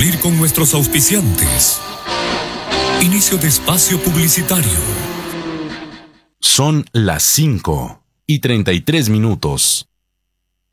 cumplir con nuestros auspiciantes. Inicio de espacio publicitario. Son las 5:33.